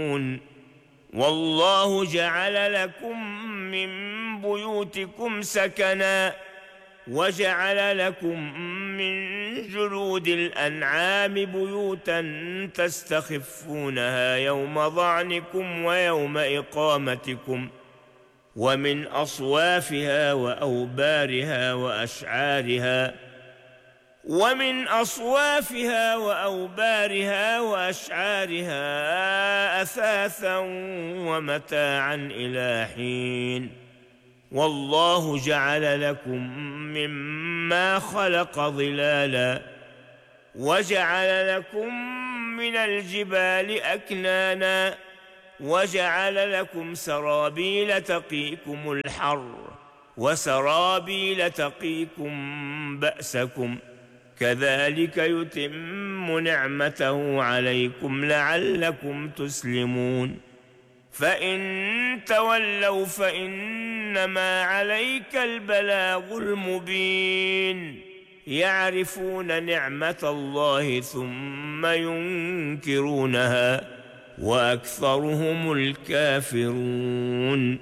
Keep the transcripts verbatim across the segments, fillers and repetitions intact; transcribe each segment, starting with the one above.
والله جعل لكم من بيوتكم سكنا وجعل لكم من جلود الأنعام بيوتا تستخفونها يوم ظعنكم ويوم إقامتكم ومن أصوافها وأوبارها وأشعارها ومن أصوافها وأوبارها وأشعارها أثاثا ومتاعا إلى حين والله جعل لكم مما خلق ظلالا وجعل لكم من الجبال أكنانا وجعل لكم سرابيل تقيكم الحر وسرابيل تقيكم بأسكم كذلك يتم نعمته عليكم لعلكم تسلمون فإن تولوا فإنما عليك البلاغ المبين يعرفون نعمة الله ثم ينكرونها وأكثرهم الكافرون.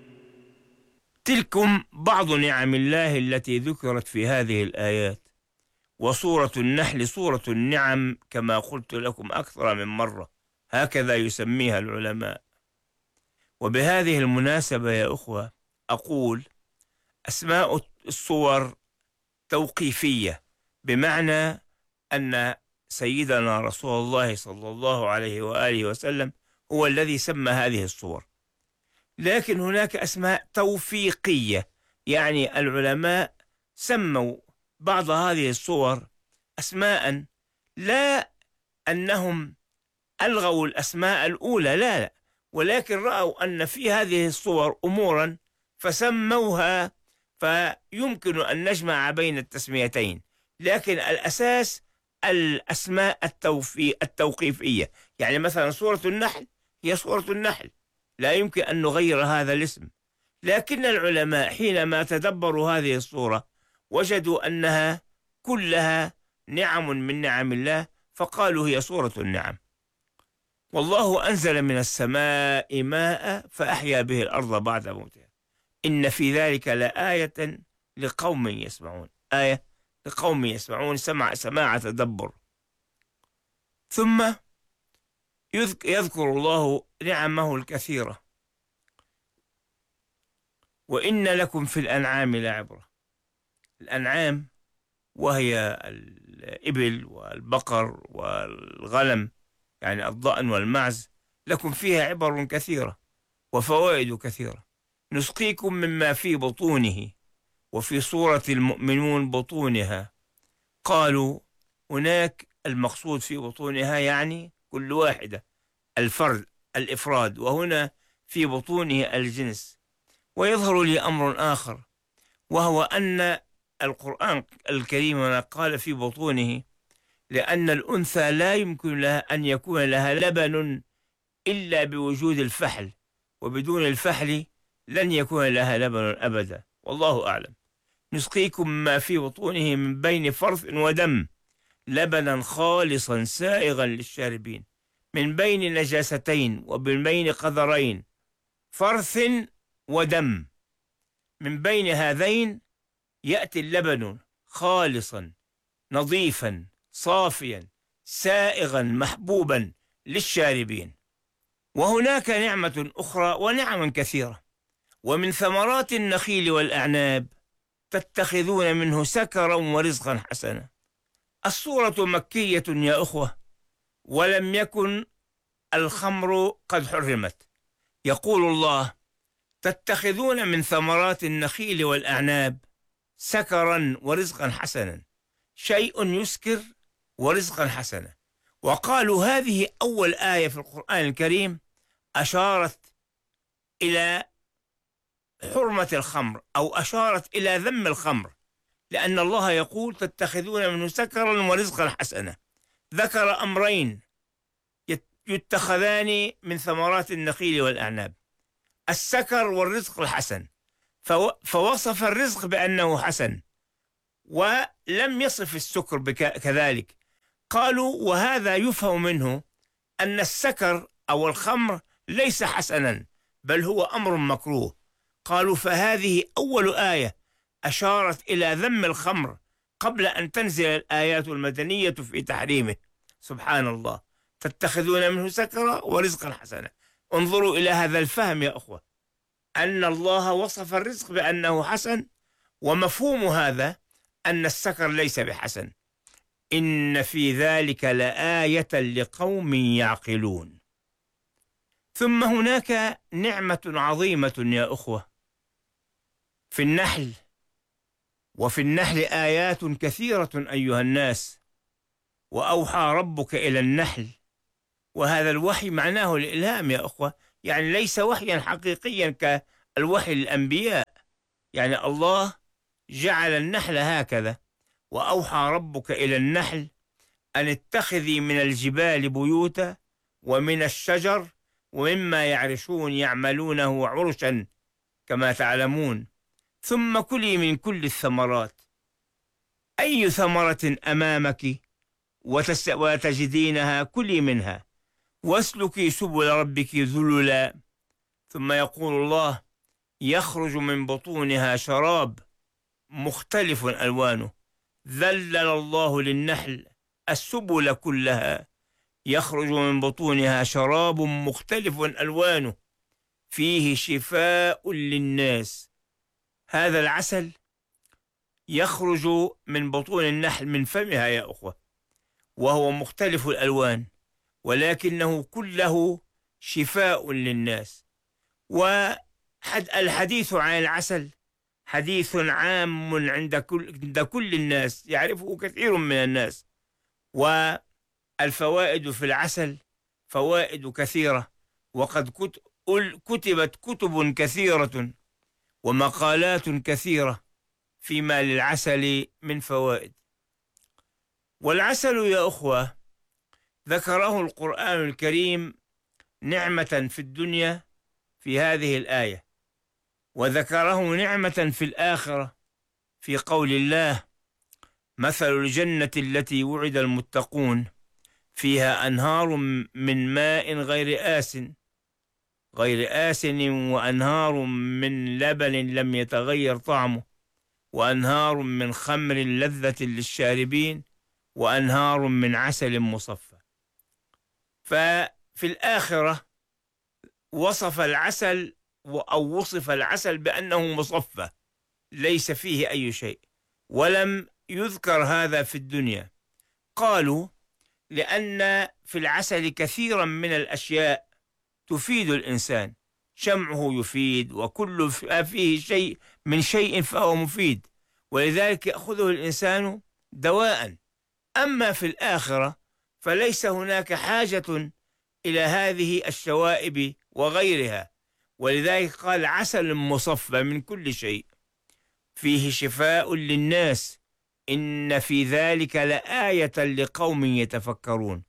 تلكم بعض نعم الله التي ذكرت في هذه الآيات. وسورة النحل سورة النعم كما قلت لكم أكثر من مرة، هكذا يسميها العلماء. وبهذه المناسبة يا أخوة أقول أسماء الصور توقيفية، بمعنى أن سيدنا رسول الله صلى الله عليه وآله وسلم هو الذي سمى هذه الصور. لكن هناك أسماء توفيقية، يعني العلماء سموا بعض هذه الصور أسماء لا أنهم ألغوا الأسماء الأولى، لا لا، ولكن رأوا أن في هذه الصور أمورا فسموها، فيمكن أن نجمع بين التسميتين. لكن الأساس الأسماء التوفي التوقيفية، يعني مثلا سورة النحل هي سورة النحل، لا يمكن أن نغير هذا الاسم. لكن العلماء حينما تدبروا هذه الصورة وجدوا أنها كلها نعم من نعم الله، فقالوا هي سورة النعم. والله أنزل من السماء ماء فأحيا به الأرض بعد موتها إن في ذلك لآية لقوم يسمعون، آية لقوم يسمعون، سمع سماع تدبر. ثم يذكر الله نعمه الكثيرة. وإن لكم في الأنعام لعبرة. الأنعام وهي الإبل والبقر والغنم، يعني الضأن والمعز، لكم فيها عبر كثيرة وفوائد كثيرة. نسقيكم مما في بطونه. وفي سورة المؤمنون بطونها، قالوا هناك المقصود في بطونها يعني كل واحدة، الفرد الإفراد، وهنا في بطونه الجنس. ويظهر لي أمر آخر، وهو أن القرآن الكريم قال في بطونه لأن الأنثى لا يمكن لها أن يكون لها لبن إلا بوجود الفحل، وبدون الفحل لن يكون لها لبن أبدا، والله أعلم. نسقيكم ما في بطونه من بين فرث ودم لبنا خالصا سائغا للشاربين من بين نجاستين ومن بين قذرين، فرث ودم، من بين هذين يأتي اللبن خالصا نظيفا صافيا سائغا محبوبا للشاربين. وهناك نعمة أخرى ونعم كثيرة. ومن ثمرات النخيل والأعناب تتخذون منه سكرا ورزقا حسنا. السورة مكية يا أخوة، ولم يكن الخمر قد حرمت. يقول الله تتخذون من ثمرات النخيل والأعناب سكرا ورزقا حسنا، شيء يسكر ورزقا حسنا. وقالوا هذه أول آية في القرآن الكريم أشارت إلى حرمة الخمر أو أشارت إلى ذم الخمر، لأن الله يقول تتخذون منه سكرا ورزقا حسنا. ذكر أمرين يتخذان من ثمرات النخيل والأعناب، السكر والرزق الحسن، فوصف الرزق بأنه حسن ولم يصف السكر كذلك. قالوا وهذا يفهم منه أن السكر أو الخمر ليس حسنا، بل هو أمر مكروه. قالوا فهذه أول آية أشارت إلى ذم الخمر قبل أن تنزل الآيات المدنية في تحريمه. سبحان الله، تتخذون منه سكرا ورزقا حسنا. انظروا إلى هذا الفهم يا أخوة، أن الله وصف الرزق بأنه حسن، ومفهوم هذا أن السكر ليس بحسن. إن في ذلك لآية لقوم يعقلون. ثم هناك نعمة عظيمة يا أخوة في النحل، وفي النحل آيات كثيرة أيها الناس. وأوحى ربك إلى النحل، وهذا الوحي معناه الإلهام يا أخوة، يعني ليس وحيا حقيقيا كالوحي للأنبياء. يعني الله جعل النحل هكذا: وأوحى ربك إلى النحل أن اتخذي من الجبال بيوتا ومن الشجر ومما يعرشون يعملونه عرشا كما تعلمون، ثم كلي من كل الثمرات. أي ثمرة أمامك وتجدينها كلي منها، واسلكي سبل ربك ذللا. ثم يقول الله: يخرج من بطونها شراب مختلف ألوانه. ذلل الله للنحل السبل كلها، يخرج من بطونها شراب مختلف ألوانه فيه شفاء للناس. هذا العسل يخرج من بطون النحل من فمها يا أخوة، وهو مختلف الألوان، ولكنه كله شفاء للناس. والحديث عن العسل حديث عام عند كل, عند كل الناس، يعرفه كثير من الناس. والفوائد في العسل فوائد كثيرة، وقد كتبت كتب كثيرة ومقالات كثيرة فيما للعسل من فوائد. والعسل يا أخوة ذكره القرآن الكريم نعمة في الدنيا في هذه الآية، وذكره نعمة في الآخرة في قول الله: مثل الجنة التي وعد المتقون فيها أنهار من ماء غير آس غير آسن وأنهار من لبن لم يتغير طعمه وأنهار من خمر لذة للشاربين وأنهار من عسل مصفى. ففي الآخرة وصف العسل أو وصف العسل بأنه مصفى ليس فيه أي شيء، ولم يذكر هذا في الدنيا. قالوا لأن في العسل كثيرا من الأشياء تفيد الإنسان، شمعه يفيد، وكل فيه شيء من شيء فهو مفيد، ولذلك يأخذه الإنسان دواء. أما في الآخرة فليس هناك حاجة إلى هذه الشوائب وغيرها، ولذلك قال عسل مصفى من كل شيء فيه شفاء للناس إن في ذلك لآية لقوم يتفكرون.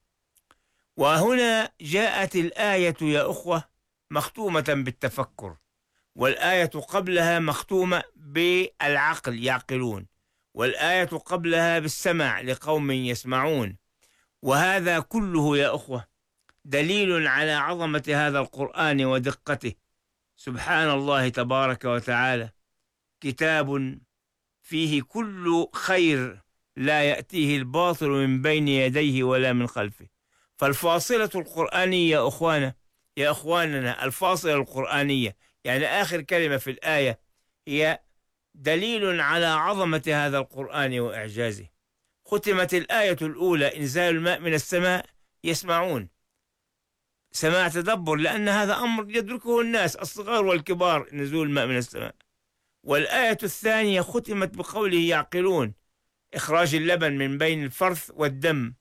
وهنا جاءت الآية يا أخوة مختومة بالتفكر، والآية قبلها مختومة بالعقل يعقلون، والآية قبلها بالسمع لقوم يسمعون. وهذا كله يا أخوة دليل على عظمة هذا القرآن ودقته. سبحان الله تبارك وتعالى، كتاب فيه كل خير لا يأتيه الباطل من بين يديه ولا من خلفه. فالفاصلة القرآنية يا أخوانا يا أخواننا الفاصلة القرآنية يعني آخر كلمة في الآية هي دليل على عظمة هذا القرآن وإعجازه. ختمت الآية الأولى: إنزال الماء من السماء، يسمعون سماع تدبر، لأن هذا أمر يدركه الناس الصغار والكبار، نزول الماء من السماء. والآية الثانية ختمت بقوله يعقلون، إخراج اللبن من بين الفرث والدم،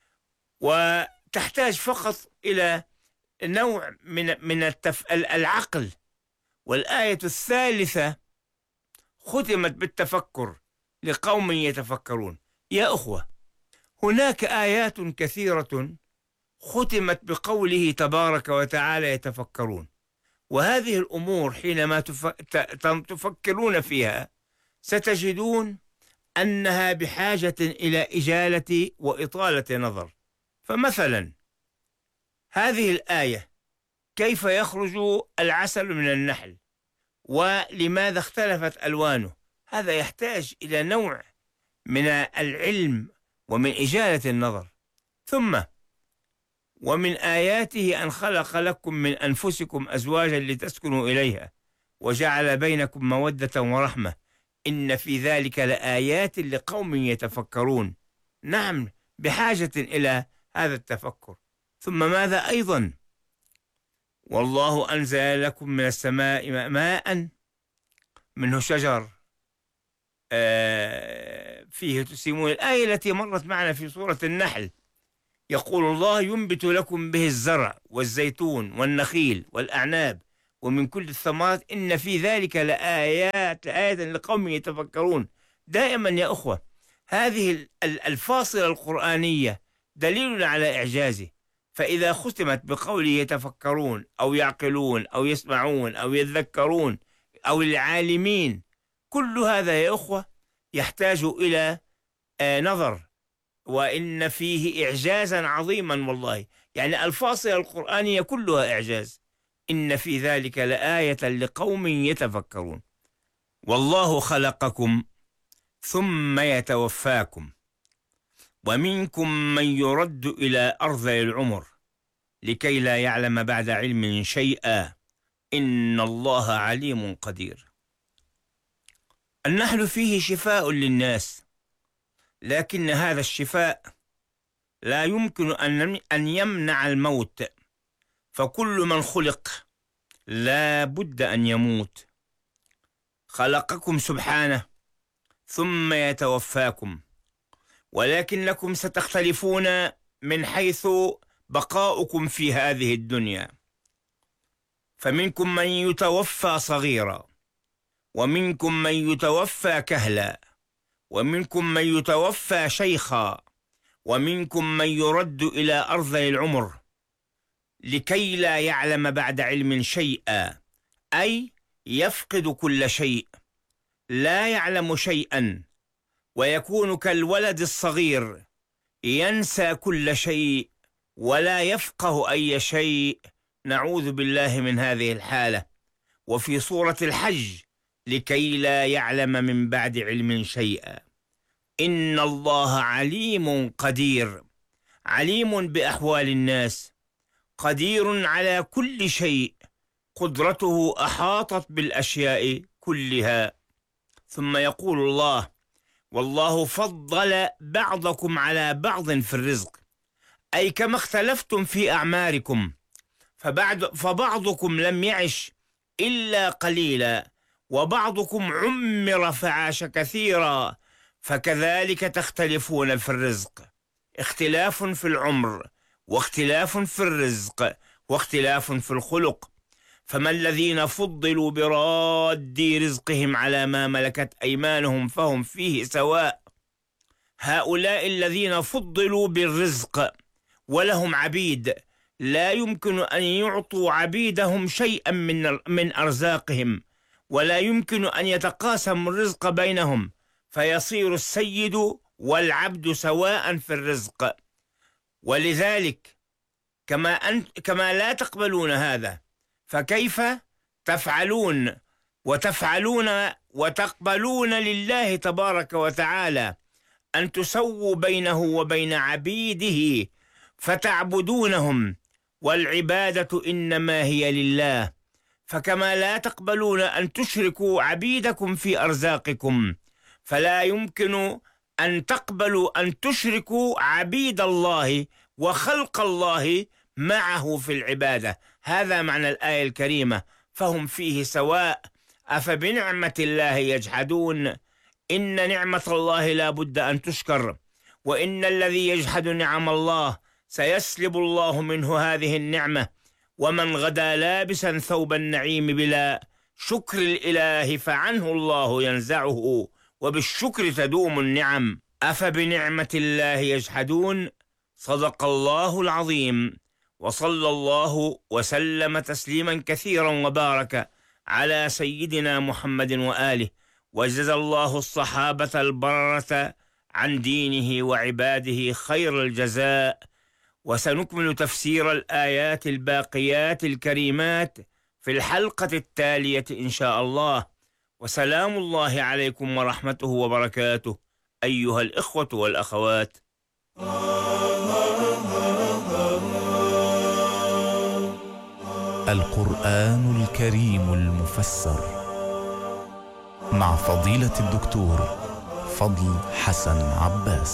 وتحتاج فقط إلى نوع من من التف... العقل. والآية الثالثة ختمت بالتفكر لقوم يتفكرون. يا أخوة، هناك آيات كثيرة ختمت بقوله تبارك وتعالى يتفكرون، وهذه الأمور حينما تف... تفكرون فيها ستجدون أنها بحاجة إلى إجالة وإطالة نظر. فمثلا هذه الآية كيف يخرج العسل من النحل ولماذا اختلفت ألوانه؟ هذا يحتاج إلى نوع من العلم ومن إجالة النظر. ثم ومن آياته أن خلق لكم من أنفسكم أزواجا لتسكنوا إليها وجعل بينكم مودة ورحمة إن في ذلك لآيات لقوم يتفكرون. نعم، بحاجة إلى هذا التفكر. ثم ماذا أيضا؟ والله أنزل لكم من السماء ماء منه شجر فيه تسيمون. الآية التي مرت معنا في سورة النحل يقول الله ينبت لكم به الزرع والزيتون والنخيل والأعناب ومن كل الثمرات إن في ذلك لآيات آية لقوم يتفكرون. دائما يا أخوة هذه الفاصلة القرآنية دليل على إعجازه، فإذا ختمت بقوله يتفكرون أو يعقلون أو يسمعون أو يذكرون أو العالمين، كل هذا يا أخوة يحتاج إلى نظر، وإن فيه إعجازا عظيما والله. يعني الفاصلة القرآنية كلها إعجاز. إن في ذلك لآية لقوم يتفكرون. والله خلقكم ثم يتوفاكم ومنكم من يرد إلى أرذل العمر لكي لا يعلم بعد علم شيئا إن الله عليم قدير. النحل فيه شفاء للناس، لكن هذا الشفاء لا يمكن أن يمنع الموت، فكل من خلق لا بد أن يموت. خلقكم سبحانه ثم يتوفاكم، ولكنكم ستختلفون من حيث بقاؤكم في هذه الدنيا، فمنكم من يتوفى صغيرا ومنكم من يتوفى كهلا ومنكم من يتوفى شيخا ومنكم من يرد إلى أرذل العمر لكي لا يعلم بعد علم شيئا، أي يفقد كل شيء، لا يعلم شيئا ويكون كالولد الصغير ينسى كل شيء ولا يفقه أي شيء. نعوذ بالله من هذه الحالة. وفي سورة الحج لكي لا يعلم من بعد علم شيئا إن الله عليم قدير، عليم بأحوال الناس، قدير على كل شيء، قدرته أحاطت بالأشياء كلها. ثم يقول الله والله فضل بعضكم على بعض في الرزق، أي كما اختلفتم في أعماركم فبعد فبعضكم لم يعش إلا قليلا وبعضكم عمر فعاش كثيرا، فكذلك تختلفون في الرزق. اختلاف في العمر واختلاف في الرزق واختلاف في الخلق. فما الذين فضلوا براد رزقهم على ما ملكت أيمانهم فهم فيه سواء. هؤلاء الذين فضلوا بالرزق ولهم عبيد لا يمكن أن يعطوا عبيدهم شيئا من من أرزاقهم، ولا يمكن أن يتقاسم الرزق بينهم، فيصير السيد والعبد سواء في الرزق. ولذلك كما أنت كما لا تقبلون هذا، فكيف تفعلون وتفعلون وتقبلون لله تبارك وتعالى أن تسووا بينه وبين عبيده فتعبدونهم، والعبادة إنما هي لله. فكما لا تقبلون أن تشركوا عبيدكم في أرزاقكم، فلا يمكن أن تقبلوا أن تشركوا عبيد الله وخلق الله معه في العبادة. هذا معنى الآية الكريمة، فهم فيه سواء أفبنعمة الله يجحدون. إن نعمة الله لا بد أن تشكر، وإن الذي يجحد نعم الله سيسلب الله منه هذه النعمة. ومن غدا لابسا ثوب النعيم بلا شكر الإله فعنه الله ينزعه، وبالشكر تدوم النعم. أفبنعمة الله يجحدون. صدق الله العظيم، وصلى الله وسلم تسليما كثيرا وبارك على سيدنا محمد وآله، وجزى الله الصحابة البررة عن دينه وعباده خير الجزاء، وسنكمل تفسير الآيات الباقيات الكريمات في الحلقة التالية إن شاء الله. وسلام الله عليكم ورحمته وبركاته أيها الإخوة والأخوات. القرآن الكريم المفسر مع فضيلة الدكتور فضل حسن عباس.